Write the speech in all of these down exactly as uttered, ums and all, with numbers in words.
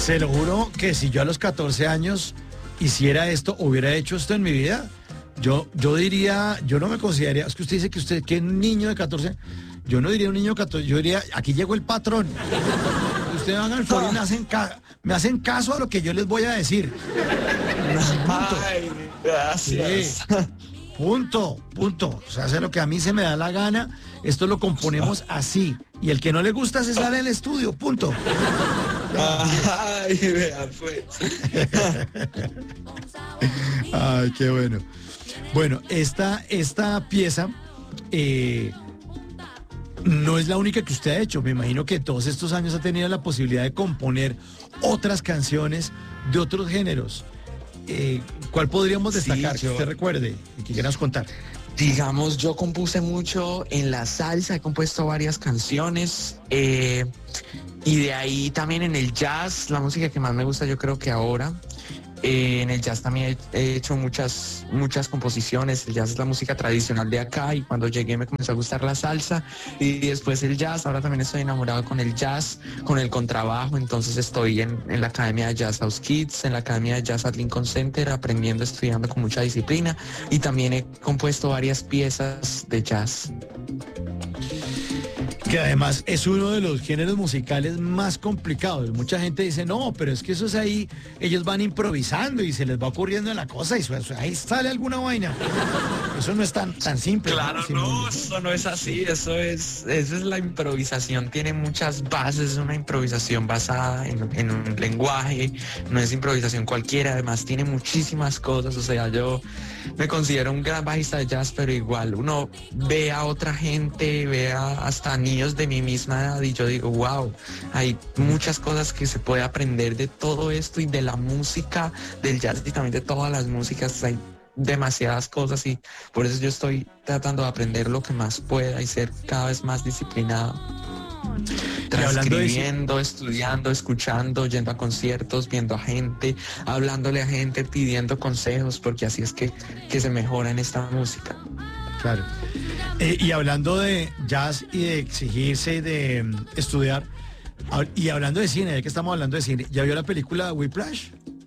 Se lo juro que si yo a los catorce años hiciera esto, hubiera hecho esto en mi vida, yo, yo diría, yo no me consideraría, es que usted dice que usted, que un niño de catorce, yo no diría un niño de catorce, yo diría, aquí llegó el patrón. Ustedes van al foro y me hacen, ca- me hacen caso a lo que yo les voy a decir. Punto. Ay, gracias. Sí. Punto, punto. O sea, hace lo que a mí se me da la gana. Esto lo componemos así. Y el que no le gusta se sale del estudio. Punto. Ay, vea, pues. Ay, qué bueno. Bueno, esta, esta pieza eh, no es la única que usted ha hecho. Me imagino que todos estos años ha tenido la posibilidad de componer otras canciones de otros géneros. Eh, ¿Cuál podríamos destacar Sí, que yo- usted recuerde y que quieras contar? Digamos, yo compuse mucho en la salsa, he compuesto varias canciones eh, y de ahí también en el jazz, la música que más me gusta yo creo que ahora. Eh, en el jazz también he, he hecho muchas, muchas composiciones. El jazz es la música tradicional de acá y cuando llegué me comenzó a gustar la salsa y después el jazz. Ahora también estoy enamorado con el jazz, con el contrabajo. Entonces estoy en, en la Academia de Jazz House Kids, en la Academia de Jazz at Lincoln Center, aprendiendo, estudiando con mucha disciplina y también he compuesto varias piezas de jazz. Que además es uno de los géneros musicales más complicados. Mucha gente dice, no, pero es que eso es ahí, ellos van improvisando y se les va ocurriendo la cosa y eso- ahí sale alguna vaina. Eso no es tan, tan simple. Claro, Simón? no, eso no es así, eso es, eso es la improvisación, tiene muchas bases, es una improvisación basada en, en un lenguaje, no es improvisación cualquiera, además tiene muchísimas cosas, o sea, yo me considero un gran bajista de jazz, pero igual uno ve a otra gente, ve a hasta niños de mi misma edad y yo digo, wow, hay muchas cosas que se puede aprender de todo esto y de la música, del jazz y también de todas las músicas, hay demasiadas cosas y por eso yo estoy tratando de aprender lo que más pueda y ser cada vez más disciplinado. Y hablando de- Transcribiendo, estudiando, escuchando, yendo a conciertos, viendo a gente, hablándole a gente, pidiendo consejos, porque así es que, que se mejora en esta música. Claro. Eh, y hablando de jazz y de exigirse y de mm, estudiar, hab- y hablando de cine, ya que estamos hablando de cine, ¿ya vio la película Whiplash?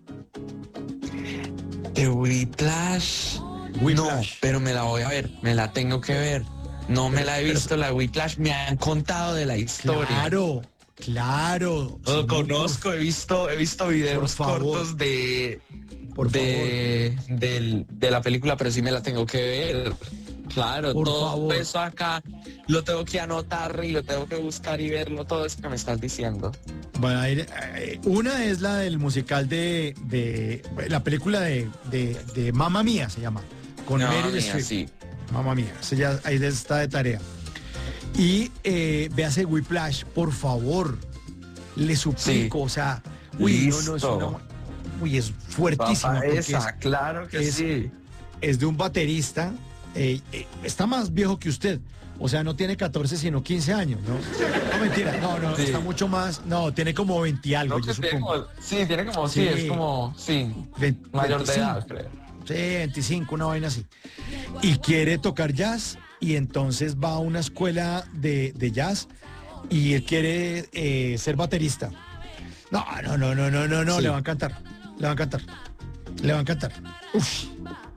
De Whiplash, no, Whiplash. pero me la voy a ver, me la tengo que ver. No me la he Pero- visto, la Whiplash, me han contado de la historia. Claro, claro. Lo Sí, conozco, he visto, he visto videos Por favor. cortos de, Por de, del- de la película, pero sí me la tengo que ver. Claro, Por todo favor. eso acá lo tengo que anotar y lo tengo que buscar y verlo, todo eso que me estás diciendo. Van a ir, eh, una es la del musical de, de la película de, de, de Mamma Mía, se llama, con No, Meryl mía, Streep. sí. Mamma Mía, ese ya, ahí está de tarea. Y eh, véase Whiplash, por favor, le suplico, o sea, uy, no, no, es Listo. una, uy, es fuertísima, Papá, porque esa, es, claro que es- sí. es de un baterista, eh, eh, está más viejo que usted. O sea, no tiene catorce, sino quince años, ¿no? No, mentira, no, no, Sí. está mucho más, no, tiene como veinte y algo, No, yo que tiene supongo. como- sí, tiene como, sí, Sí. es como, sí, Ve- mayor de veinticinco. edad, creo. Sí, veinticinco, una vaina así. Y quiere tocar jazz y entonces va a una escuela de, de jazz y él quiere eh, ser baterista. No, no, no, no, no, no, no, Sí. le va a encantar, le va a encantar, le va a encantar. Uf.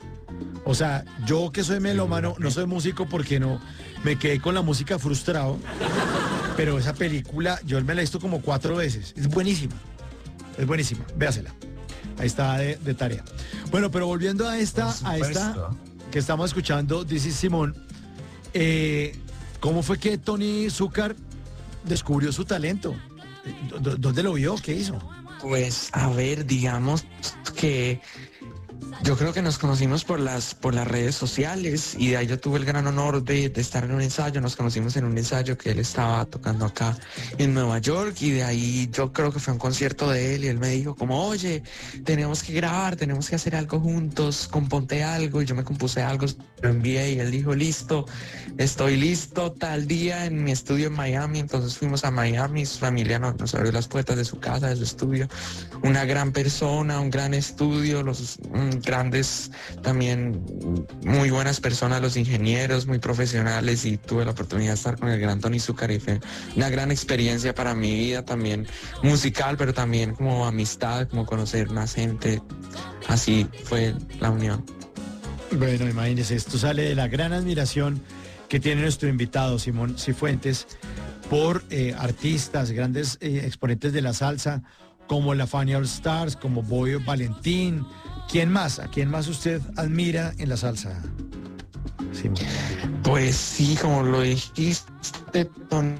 O sea, yo que soy melómano, no soy músico porque no, me quedé con la música frustrado, pero esa película yo me la he visto como cuatro veces, es buenísima, es buenísima, véasela. Ahí está de, de tarea. Bueno, pero volviendo a esta, Por a esta supuesto. que estamos escuchando, This is Simón, eh, ¿cómo fue que Tony Zucker descubrió su talento? ¿Dó- dó- ¿Dónde lo vio? ¿Qué hizo? Pues a ver, digamos que yo creo que nos conocimos por las por las redes sociales y de ahí yo tuve el gran honor de, de estar en un ensayo. Nos conocimos en un ensayo que él estaba tocando acá en Nueva York y de ahí yo creo que fue un concierto de él y él me dijo como, oye, tenemos que grabar, tenemos que hacer algo juntos, componte algo y yo me compuse algo, lo envié y él dijo, listo, estoy listo tal día en mi estudio en Miami. Entonces fuimos a Miami, su familia nos, nos abrió las puertas de su casa, de su estudio, una gran persona, un gran estudio, los, un grandes, también muy buenas personas, los ingenieros, muy profesionales, y tuve la oportunidad de estar con el gran Tony Zucker y fue una gran experiencia para mi vida también musical, pero también como amistad, como conocer más gente. Así fue la unión. Bueno, imagínese, esto sale de la gran admiración que tiene nuestro invitado Simón Cifuentes por eh, artistas, grandes eh, exponentes de la salsa, como la Fania All Stars, como Boyo Valentín. ¿Quién más? ¿A quién más usted admira en la salsa, Simón? Pues sí, como lo dijiste, Tony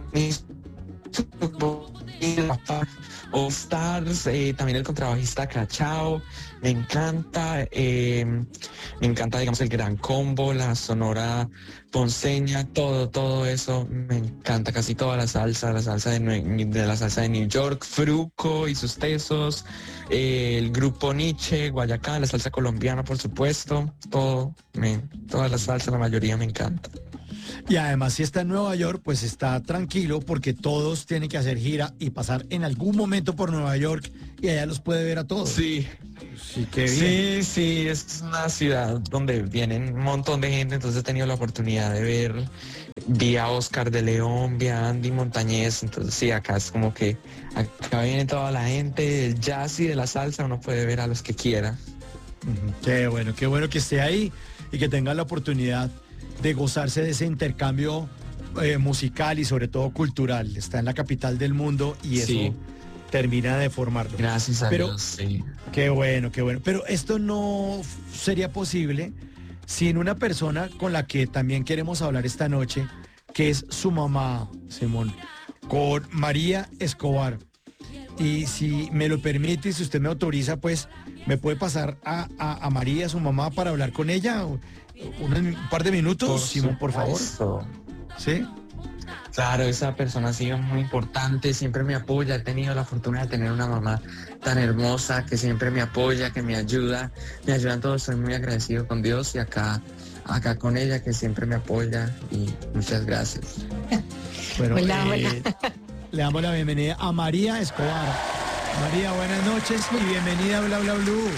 All Stars, eh, también el contrabajista Cachao, me encanta, eh, me encanta, digamos, el Gran Combo, la Sonora Ponceña, todo, todo eso, me encanta, casi toda la salsa, la salsa de, Nue- de la salsa de New York, Fruco y sus tesos, eh, el grupo Nietzsche, Guayacán, la salsa colombiana, por supuesto, todo, me, toda la salsa, la mayoría me encanta. Y además, si está en Nueva York, pues está tranquilo porque todos tienen que hacer gira y pasar en algún momento por Nueva York y allá los puede ver a todos. Sí. Sí, qué bien. Sí, sí, es una ciudad donde vienen un montón de gente, entonces he tenido la oportunidad de ver, vi a Oscar de León, vi a Andy Montañez, entonces sí, acá es como que acá viene toda la gente del jazz y de la salsa, uno puede ver a los que quiera. Ujú. Qué bueno, qué bueno que esté ahí y que tenga la oportunidad de gozarse de ese intercambio eh, musical y sobre todo cultural. Está en la capital del mundo y eso Sí. termina de formarlo. Gracias a Pero, Dios, sí. Qué bueno, qué bueno. Pero esto no sería posible sin una persona con la que también queremos hablar esta noche, que es su mamá, Simón, con María Escobar. Y si me lo permite, si usted me autoriza, pues me puede pasar a, a, a María, su mamá, para hablar con ella un, un par de minutos, Por Simón, por favor. supuesto. ¿Sí? Claro, esa persona ha sido muy importante, siempre me apoya, he tenido la fortuna de tener una mamá tan hermosa que siempre me apoya, que me ayuda, me ayuda en todo, estoy muy agradecido con Dios y acá, acá con ella que siempre me apoya y muchas gracias. Bueno, Hola, eh, hola. le damos la bienvenida a María Escobar. María, buenas noches y bienvenida a Bla Bla Blue.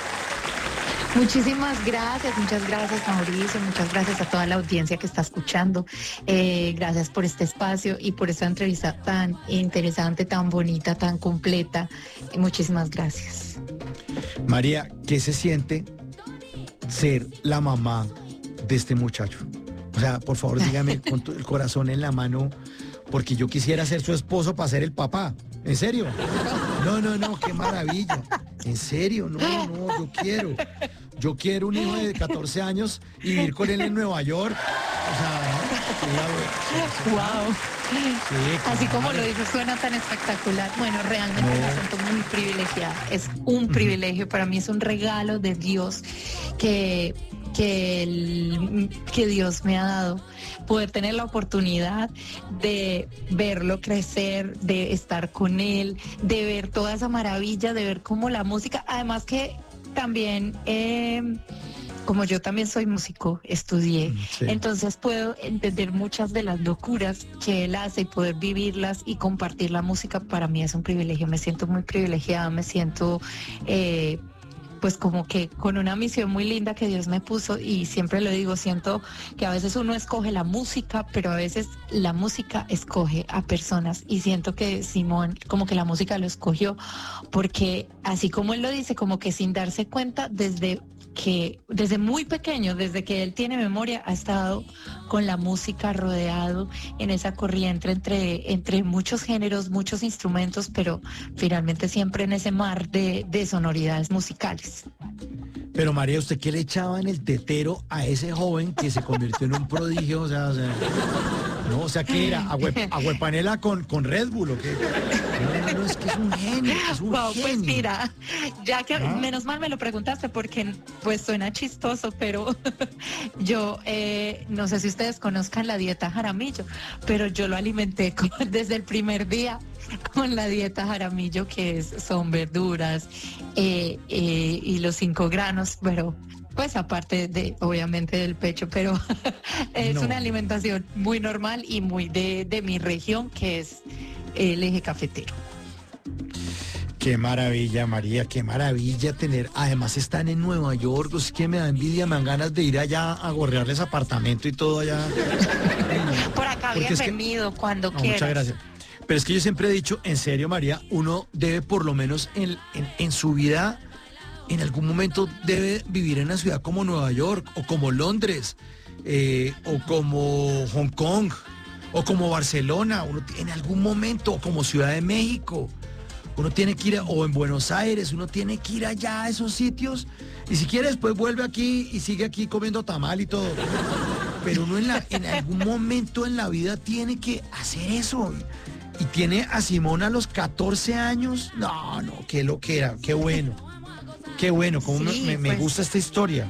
Muchísimas gracias, muchas gracias Mauricio, muchas gracias a toda la audiencia que está escuchando. Eh, gracias por este espacio y por esta entrevista tan interesante, tan bonita, tan completa. Eh, muchísimas gracias. María, ¿qué se siente ser la mamá de este muchacho? O sea, por favor, dígame con tu- el corazón en la mano, porque yo quisiera ser su esposo para ser el papá. ¿En serio? No, no, no, qué maravilla. En serio, no, no, yo quiero. Yo quiero un hijo de catorce años y vivir con él en Nueva York. O sea, no, Wow. sí, Así como claro. lo dices, suena tan espectacular. Bueno, realmente me siento muy privilegiada. Es un privilegio, para mí es un regalo de Dios que, que, el- que Dios me ha dado. Poder tener la oportunidad de verlo crecer, de estar con él, de ver toda esa maravilla, de ver cómo la música, además que también... eh, como yo también soy músico, estudié, Sí. entonces puedo entender muchas de las locuras que él hace y poder vivirlas y compartir la música para mí es un privilegio. Me siento muy privilegiada, me siento eh, pues como que con una misión muy linda que Dios me puso y siempre lo digo, siento que a veces uno escoge la música, pero a veces la música escoge a personas y siento que Simón como que la música lo escogió porque así como él lo dice, como que sin darse cuenta desde que desde muy pequeño, desde que él tiene memoria, ha estado con la música rodeado en esa corriente entre, entre muchos géneros, muchos instrumentos, pero finalmente siempre en ese mar de, de sonoridades musicales. Pero María, ¿usted qué le echaba en el tetero a ese joven que se convirtió en un prodigio? O sea, o sea, no, o sea, ¿qué era? ¿Agua, aguapanela con, con Red Bull o qué? No, no, no, es que es un genio, es un Wow, genio. pues mira, ya que ¿Ah? menos mal me lo preguntaste porque pues suena chistoso, pero yo eh, no sé si ustedes conozcan la dieta Jaramillo, pero yo lo alimenté con- desde el primer día con la dieta Jaramillo, que es, son verduras eh, eh, y los cinco granos, pero pues aparte de, obviamente del pecho, pero es No. una alimentación muy normal y muy de, de mi región, que es el eje cafetero. Qué Qué maravilla, María, qué maravilla tener. Además están en Nueva York, es que me da envidia, me dan ganas de ir allá a gorrearles apartamento y todo allá. Por acá, Porque es que- bienvenido, cuando No, quieras. muchas gracias. Pero es que yo siempre he dicho, en serio, María, uno debe por lo menos en, en, en su vida, en algún momento debe vivir en una ciudad como Nueva York, o como Londres, eh, o como Hong Kong, o como Barcelona, uno t- en algún momento, o como Ciudad de México. Uno tiene que ir, a- o en Buenos Aires, uno tiene que ir allá a esos sitios. Y si quiere, después vuelve aquí y sigue aquí comiendo tamal y todo. Pero uno en, la, en algún momento en la vida tiene que hacer eso. Y tiene a Simón a los catorce años. No, no, qué loquera, qué bueno. Qué bueno, cómo me- Sí, me, me pues. gusta esta historia.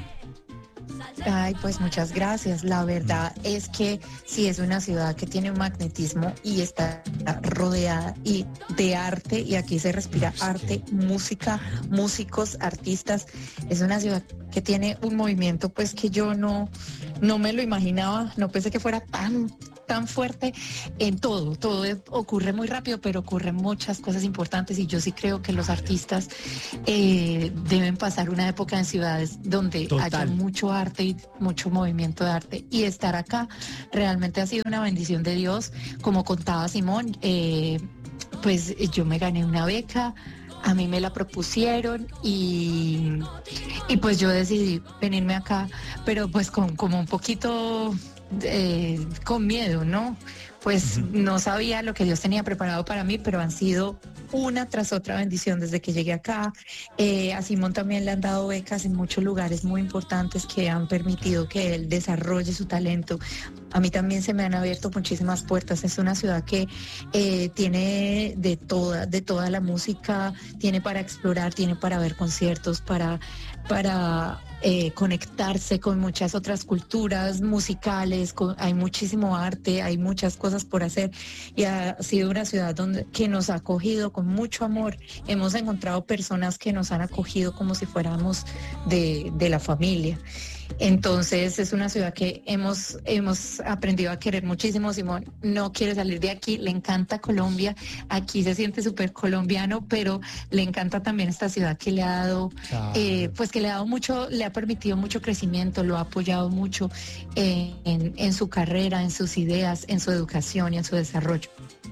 Ay, pues muchas gracias. La verdad es que sí es una ciudad que tiene un magnetismo y está rodeada y de arte, y aquí se respira Es que- arte, música, músicos, artistas. Es una ciudad que tiene un movimiento pues que yo no, no me lo imaginaba, no pensé que fuera tan tan fuerte en todo, todo es- ocurre muy rápido, pero ocurren muchas cosas importantes, y yo sí creo que los artistas eh, deben pasar una época en ciudades donde Total. haya mucho arte y mucho movimiento de arte, y estar acá realmente ha sido una bendición de Dios. Como contaba Simón, eh, pues yo me gané una beca, a mí me la propusieron y, y pues yo decidí venirme acá, pero pues con como un poquito eh, con miedo, ¿no? Pues Ujú. no sabía lo que Dios tenía preparado para mí, pero han sido una tras otra bendición desde que llegué acá. Eh, a Simón también le han dado becas en muchos lugares muy importantes que han permitido que él desarrolle su talento. A mí también se me han abierto muchísimas puertas. Es una ciudad que eh, tiene de toda, de toda la música, tiene para explorar, tiene para ver conciertos, para, para eh, conectarse con muchas otras culturas musicales. Con- hay muchísimo arte, hay muchas cosas por hacer, y ha sido una ciudad donde que nos ha acogido con mucho amor. Hemos encontrado personas que nos han acogido como si fuéramos de, de la familia. Entonces es una ciudad que hemos, hemos aprendido a querer muchísimo. Simón no quiere salir de aquí, le encanta Colombia, aquí se siente súper colombiano, pero le encanta también esta ciudad que le ha dado, Claro. eh, pues que le ha dado mucho, le ha permitido mucho crecimiento, lo ha apoyado mucho eh, en, en su carrera, en sus ideas, en su educación y en su desarrollo.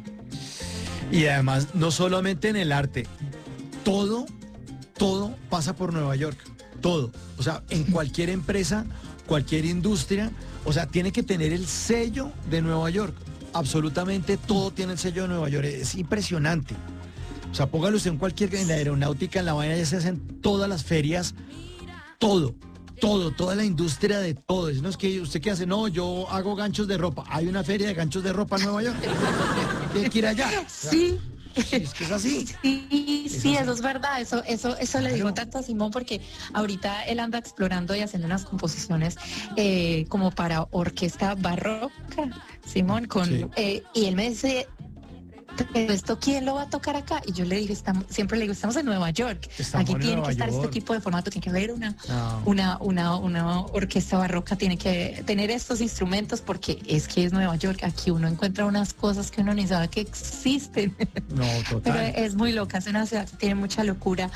Y además, no solamente en el arte, todo, todo pasa por Nueva York, todo. O sea, en cualquier empresa, cualquier industria, o sea, tiene que tener el sello de Nueva York. Absolutamente todo tiene el sello de Nueva York, es impresionante. O sea, póngalo usted en cualquier, en la aeronáutica, en la vaina, ya se hacen todas las ferias, todo. Todo, toda la industria de todo. No es que usted qué hace, no, yo hago ganchos de ropa. Hay una feria de ganchos de ropa en Nueva York. Tiene que ir allá. O sea, Sí. es que es así. Sí, Es sí, así. eso es verdad, eso, eso, eso le Claro. digo tanto a Simón, porque ahorita él anda explorando y haciendo unas composiciones eh, como para orquesta barroca, Simón, con Sí. eh, y él me dice, pero esto quién lo va a tocar acá, y yo le dije, estamos, siempre le digo, estamos en Nueva York, Estamos aquí en tiene Nueva que estar York. este tipo de formato, tiene que haber una No. una, una, una orquesta barroca, tiene que tener estos instrumentos, porque es que es Nueva York, aquí uno encuentra unas cosas que uno ni sabe que existen. No, Pero total. es muy loca, es una ciudad que tiene mucha locura,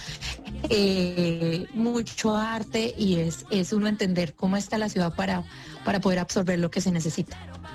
eh, mucho arte, y es, es uno entender cómo está la ciudad para, para poder absorber lo que se necesita.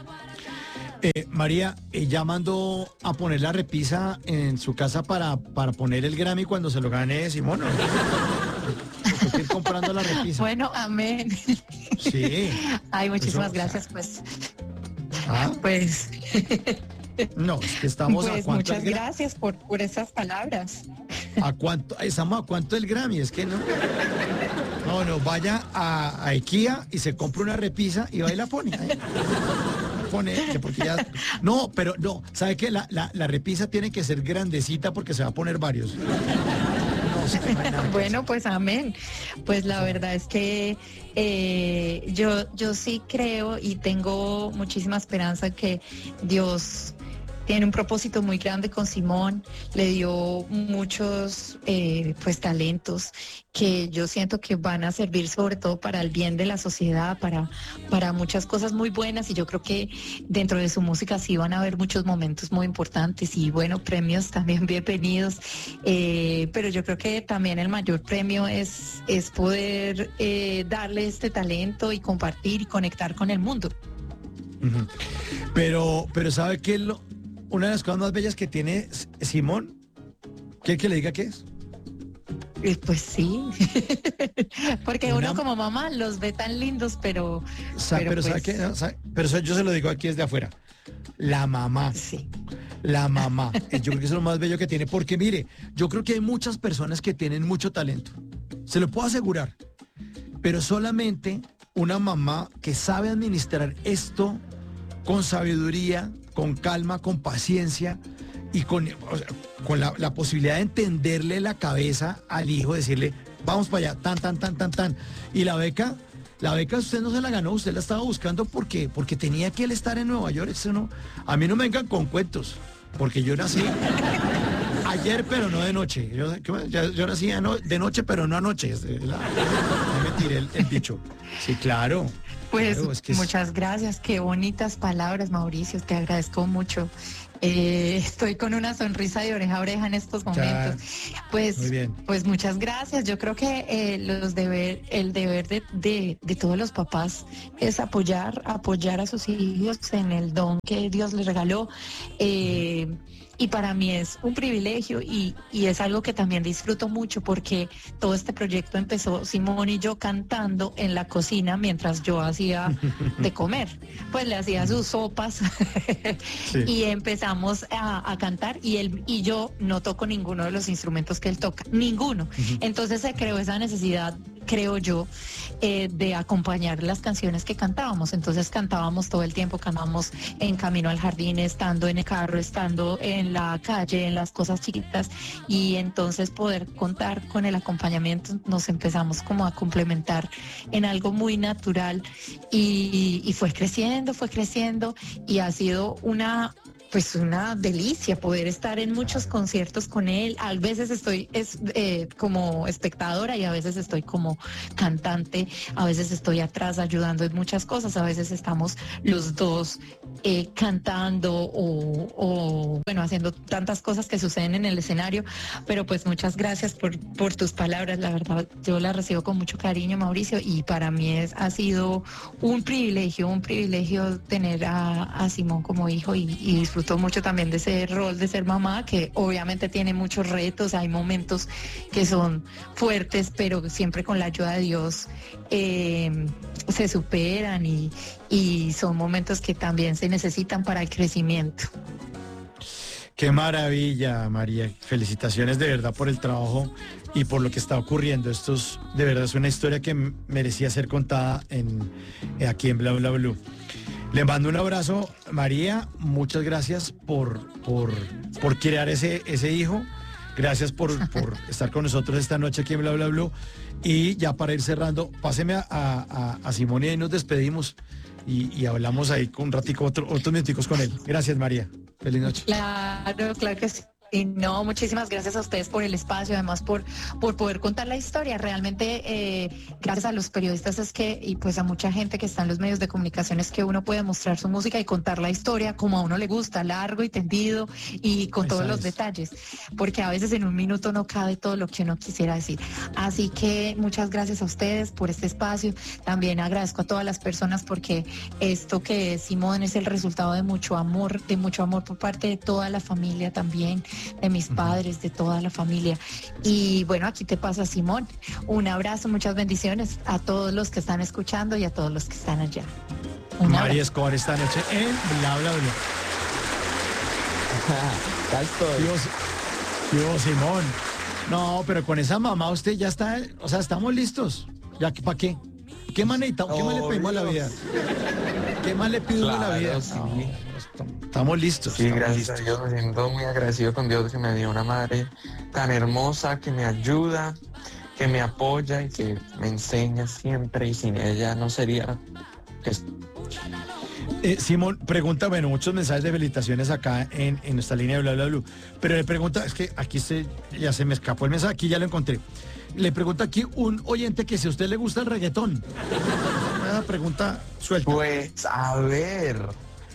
Eh, María, eh, ya mandó a poner la repisa en su casa para, para poner el Grammy cuando se lo gane Simón. ¿No? Porque hay que ir comprando la repisa. Bueno, amén. Sí. Ay, muchísimas Eso, gracias, pues, Ah, pues, no, es que estamos a pues cuánto muchas el Gra- gracias por, por esas palabras. ¿A cuánto? Estamos a cuánto el Grammy, es que no. No, no, vaya a, a IKEA y se compra una repisa y va y la pone. Ahí. Pone, que porque ya. No, pero no, ¿sabe qué? La, la, la repisa tiene que ser grandecita porque se va a poner varios. No, sí, no hay nada que Bueno, pues amén. Pues la verdad es que eh, yo, yo sí creo y tengo muchísima esperanza que Dios tiene un propósito muy grande con Simón, le dio muchos eh, pues talentos que yo siento que van a servir sobre todo para el bien de la sociedad, para, para muchas cosas muy buenas, y yo creo que dentro de su música sí van a haber muchos momentos muy importantes y bueno, premios también bienvenidos, eh, pero yo creo que también el mayor premio es, es poder eh, darle este talento y compartir y conectar con el mundo. Uh-huh. Pero, pero ¿sabe qué es lo, una de las cosas más bellas que tiene Simón? ¿Quiere que le diga qué es? Eh, Pues sí, porque Una- uno como mamá los ve tan lindos, pero... Sa- pero, pero ¿sabe pues- qué? No, ¿sabe? Pero eso yo se lo digo aquí desde afuera. La mamá. Sí. La mamá. Eh, Yo creo que eso es lo más bello que tiene. Porque mire, yo creo que hay muchas personas que tienen mucho talento. Se lo puedo asegurar. Pero solamente una mamá que sabe administrar esto con sabiduría, con calma, con paciencia y con, o sea, con la, la posibilidad de entenderle la cabeza al hijo, decirle, vamos para allá, tan, tan, tan, tan, tan. Y la beca, la beca usted no se la ganó, usted la estaba buscando porque, porque tenía que él estar en Nueva York. Eso no, a mí no me vengan con cuentos, porque yo nací ayer, pero no de noche. Yo, yo, yo nací de, no- de noche, pero no anoche. Es la- no me tiré el, el dicho. Sí, claro. Pues Claro, es que es- muchas gracias, qué bonitas palabras, Mauricio, te agradezco mucho. Eh, estoy con una sonrisa de oreja a oreja en estos momentos. Pues, Muy bien. pues muchas gracias. Yo creo que eh, los deber, el deber de, de, de todos los papás es apoyar, apoyar a sus hijos en el don que Dios les regaló. Eh, y para mí es un privilegio y, y es algo que también disfruto mucho porque todo este proyecto empezó Simón y yo cantando en la cocina mientras yo hacía de comer. Pues le hacía sus sopas Sí. y empezamos a, a cantar y él y yo no toco ninguno de los instrumentos que él toca, ninguno. Entonces se creó esa necesidad, creo yo, eh, de acompañar las canciones que cantábamos. Entonces cantábamos todo el tiempo, cantábamos en camino al jardín, estando en el carro, estando en la calle, en las cosas chiquitas, y entonces poder contar con el acompañamiento nos empezamos como a complementar en algo muy natural y, y fue creciendo, fue creciendo y ha sido una pues una delicia poder estar en muchos conciertos con él. A veces estoy es, eh, como espectadora y a veces estoy como cantante, a veces estoy atrás ayudando en muchas cosas, a veces estamos los dos eh, cantando o, o, bueno, haciendo tantas cosas que suceden en el escenario, pero pues muchas gracias por, por tus palabras, la verdad yo las recibo con mucho cariño, Mauricio, y para mí es, ha sido un privilegio, un privilegio tener a, a Simón como hijo y, y disfrutar mucho también de ese rol de ser mamá, que obviamente tiene muchos retos, hay momentos que son fuertes, pero siempre con la ayuda de Dios eh, se superan y, y son momentos que también se necesitan para el crecimiento. Qué maravilla, María. Felicitaciones de verdad por el trabajo y por lo que está ocurriendo. Esto es, de verdad, es una historia que m- merecía ser contada en, eh, aquí en Bla Bla Blue. Le mando un abrazo, María. Muchas gracias por, por, por crear ese, ese hijo. Gracias por, por estar con nosotros esta noche aquí en Bla Bla Blue. Y ya para ir cerrando, páseme a, a, a Simón y ahí nos despedimos y, y hablamos ahí con un ratico, otro, otros minuticos con él. Gracias, María. Feliz noche. Claro, claro que sí. Y no, muchísimas gracias a ustedes por el espacio, además por, por poder contar la historia. Realmente, eh, gracias a los periodistas es que, y pues a mucha gente que está en los medios de comunicación, es que uno puede mostrar su música y contar la historia como a uno le gusta, largo y tendido y con Esa todos los es. detalles, porque a veces en un minuto no cabe todo lo que uno quisiera decir. Así que muchas gracias a ustedes por este espacio. También agradezco a todas las personas porque esto que es Simón es el resultado de mucho amor, de mucho amor por parte de toda la familia también, de mis padres, de toda la familia. Y bueno, aquí te pasa, Simón. Un abrazo, muchas bendiciones a todos los que están escuchando y a todos los que están allá. Un María abrazo. Escobar esta noche en Bla Bla Blue. Ya estoy. Dios, Dios, Simón. No, pero con esa mamá usted ya está, o sea, estamos listos. ¿Ya para qué? ¿Qué más necesitamos? ¿Qué más le pedimos a la vida? ¿Qué más le pedimos a la Claro, vida? sí. No, estamos listos. Sí, estamos gracias a listos. Dios, me siento muy agradecido con Dios que me dio una madre tan hermosa, que me ayuda, que me apoya y que me enseña siempre, y sin ella no sería... es- Eh, Simón pregunta, bueno, muchos mensajes de felicitaciones acá en, en nuestra línea de bla, bla, bla, pero le pregunta, es que aquí se, ya se me escapó el mensaje, aquí ya lo encontré. Le pregunta aquí un oyente que si a usted le gusta el reggaetón. Una pregunta suelta. Pues, a ver,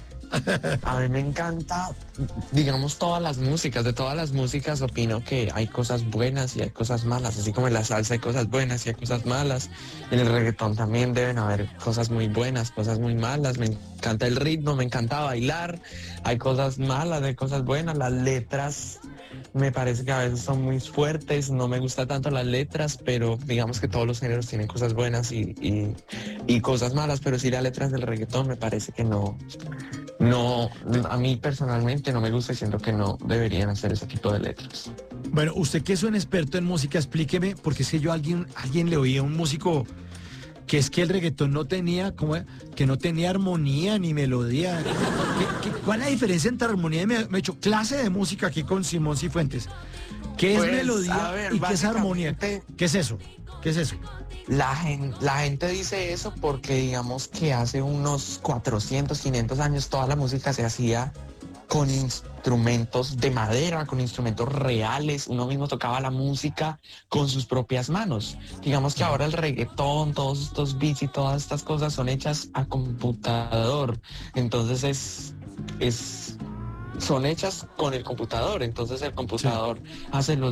a mí me encanta, digamos, todas las músicas. De todas las músicas opino que hay cosas buenas y hay cosas malas. Así como en la salsa hay cosas buenas y hay cosas malas. En el reggaetón también deben haber cosas muy buenas, cosas muy malas. Me encanta el ritmo, me encanta bailar. Hay cosas malas, hay cosas buenas. Las letras me parece que a veces son muy fuertes. No me gustan tanto las letras, pero digamos que todos los géneros tienen cosas buenas y, y, y cosas malas. Pero sí, las letras del reggaetón me parece que no... No, a mí personalmente no me gusta, y siento que no deberían hacer ese tipo de letras. Bueno, usted que es un experto en música, explíqueme, porque es que yo a alguien, alguien le oía a un músico que es que el reggaetón no tenía, ¿cómo es? Que no tenía armonía ni melodía. ¿Qué, qué, cuál es la diferencia entre armonía y me, me he hecho clase de música aquí con Simón Cifuentes? ¿Qué es Pues, melodía ver, y qué es armonía? ¿Qué es eso? ¿Qué es eso? La gente, la gente dice eso porque digamos que hace unos cuatrocientos, quinientos años toda la música se hacía con instrumentos de madera, con instrumentos reales. Uno mismo tocaba la música con sus propias manos. Digamos que ahora el reggaetón, todos estos beats y todas estas cosas son hechas a computador. Entonces es, es son hechas con el computador. Entonces el computador sí. hace los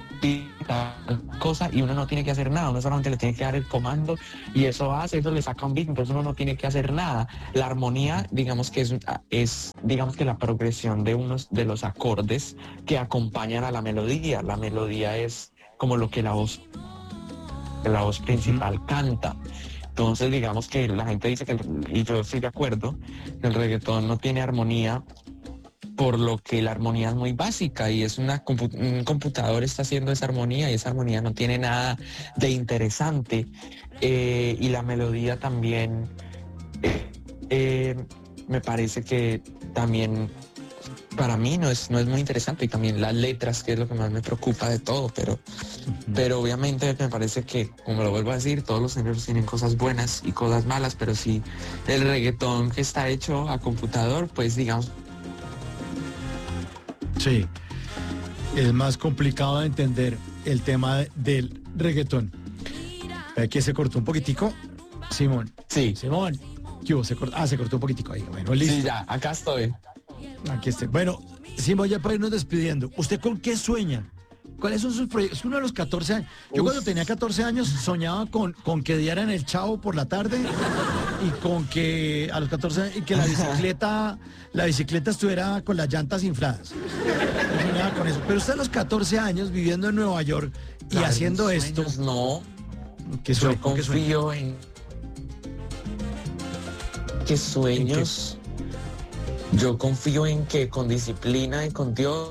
cosa y uno no tiene que hacer nada, uno solamente le tiene que dar el comando y eso hace, eso le saca un beat, entonces uno no tiene que hacer nada. La armonía, digamos que es, es digamos que la progresión de unos de los acordes que acompañan a la melodía. La melodía es como lo que la voz, la voz principal uh-huh. canta. Entonces digamos que la gente dice que, y yo estoy de acuerdo, que el reggaetón no tiene armonía, por lo que la armonía es muy básica y es una un computador está haciendo esa armonía y esa armonía no tiene nada de interesante. Eh, y la melodía también eh, eh, me parece que también para mí no es, no es muy interesante, y también las letras, que es lo que más me preocupa de todo, pero, uh-huh. pero obviamente me parece que, como lo vuelvo a decir, todos los géneros tienen cosas buenas y cosas malas, pero si el reggaetón que está hecho a computador, pues digamos... Sí, es más complicado de entender el tema del reggaetón. Aquí se cortó un poquitico, Simón. Sí. Simón, ¿qué hubo? Se cortó, ah, se cortó un poquitico ahí. Bueno, listo. Sí, ya, acá estoy. Aquí estoy. Bueno, Simón, ya para irnos despidiendo, ¿usted con qué sueña? ¿Cuáles son sus proyectos? Es uno de los catorce años. Yo Uf. cuando tenía catorce años soñaba con, con que dieran el Chavo por la tarde y con que a los catorce años y que la bicicleta, la bicicleta estuviera con las llantas infladas. Yo soñaba con eso. Pero usted a los catorce años viviendo en Nueva York y claro, haciendo esto. No. ¿Qué sueño? Yo confío en qué sueños. ¿En qué? Yo confío en que con disciplina y con Dios,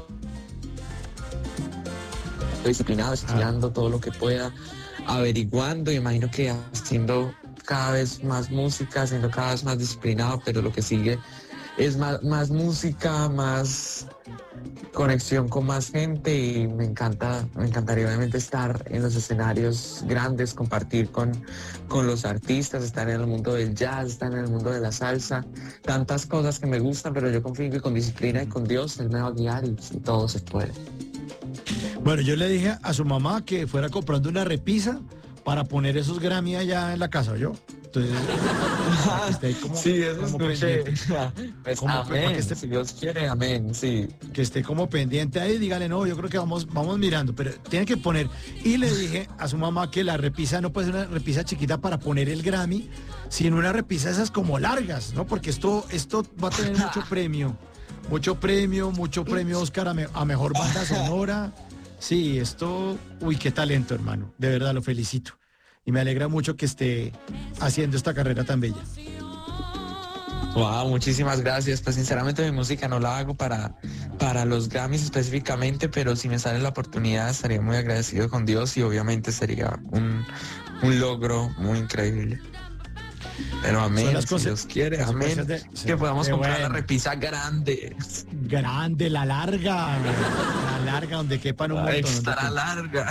disciplinado, estudiando ah. todo lo que pueda, averiguando, y imagino que haciendo cada vez más música, haciendo cada vez más disciplinado, pero lo que sigue es más, más música, más conexión con más gente, y me encanta, me encantaría obviamente estar en los escenarios grandes, compartir con, con los artistas, estar en el mundo del jazz, estar en el mundo de la salsa, tantas cosas que me gustan, pero yo confío en que con disciplina y con Dios Él me va a guiar y, y todo se puede. Bueno, yo le dije a su mamá que fuera comprando una repisa para poner esos Grammy allá en la casa, ¿yo? Entonces, esté ahí como, sí, eso como es pues, como, amén, que esté, si Dios quiere, amén, sí. Que esté como pendiente ahí, dígale, no, yo creo que vamos, vamos mirando, pero tiene que poner. Y le dije a su mamá que la repisa no puede ser una repisa chiquita para poner el Grammy, sino una repisa esas como largas, ¿no? Porque esto, esto va a tener mucho premio, mucho premio, mucho premio Oscar a, me, a mejor banda sonora. Sí, esto, uy, qué talento, hermano. De verdad, lo felicito. Y me alegra mucho que esté haciendo esta carrera tan bella. Wow, muchísimas gracias. Pues sinceramente mi música no la hago para, para los Grammys específicamente, pero si me sale la oportunidad estaría muy agradecido con Dios y obviamente sería un, un logro muy increíble. Pero amén, las cosas, si Dios quiere, amén, de, sí, que podamos comprar bueno. la repisa grande. Grande, la larga, la larga, donde quepan un montón. Extra larga.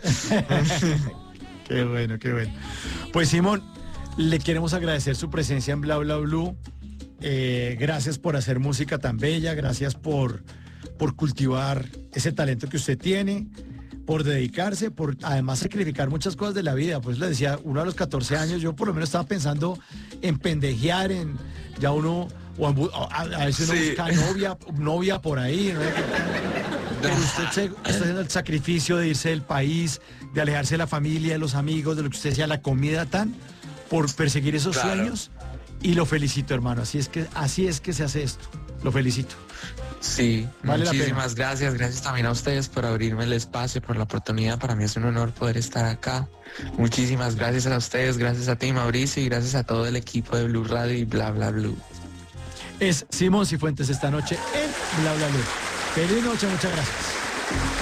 Qué bueno, qué bueno. Pues Simón, le queremos agradecer su presencia en Bla Bla Blue. eh, gracias por hacer música tan bella, gracias por, por cultivar ese talento que usted tiene, por dedicarse, por además sacrificar muchas cosas de la vida. Pues le decía, uno a los catorce años, yo por lo menos estaba pensando en pendejear, en ya uno, o en, a, a veces uno Sí. busca novia, novia por ahí, ¿no? Pero usted se- está haciendo el sacrificio de irse del país, de alejarse de la familia, de los amigos, de lo que usted decía, la comida tan, por perseguir esos Claro. sueños. Y lo felicito, hermano. Así es que, así es que se hace esto. Lo felicito. Sí, Vale la muchísimas gracias. Gracias también a ustedes por abrirme el espacio, por la oportunidad. Para mí es un honor poder estar acá. Muchísimas gracias a ustedes, gracias a ti, Mauricio, y gracias a todo el equipo de Blue Radio y Bla Bla Blue. Es Simón Cifuentes esta noche en Bla Bla Bla. Feliz noche, muchas gracias.